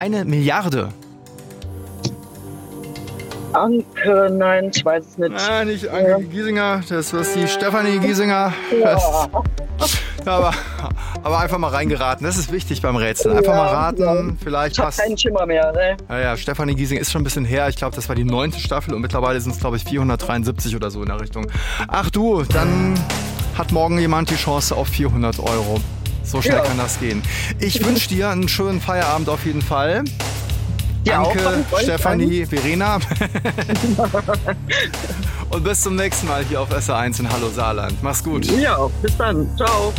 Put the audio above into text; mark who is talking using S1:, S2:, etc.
S1: 1 Milliarde.
S2: Anke, nein, ich weiß es nicht.
S1: Nein, nicht Anke Giesinger, das ist die Stefanie Giesinger.
S2: Ja.
S1: Aber einfach mal reingeraten, das ist wichtig beim Rätseln. Einfach mal raten, vielleicht
S2: Ich hab
S1: passt.
S2: keinen Schimmer mehr, ne?
S1: Ja, Stefanie Giesinger ist schon ein bisschen her. Ich glaube, das war die 9. Staffel und mittlerweile sind es, glaube ich, 473 oder so in der Richtung. Ach du, dann hat morgen jemand die Chance auf 400 Euro. So schnell kann das gehen. Ich wünsche dir einen schönen Feierabend auf jeden Fall. Danke, Stefanie, Verena. Und bis zum nächsten Mal hier auf SR1 in Hallo Saarland. Mach's gut.
S2: Ja, bis dann. Ciao.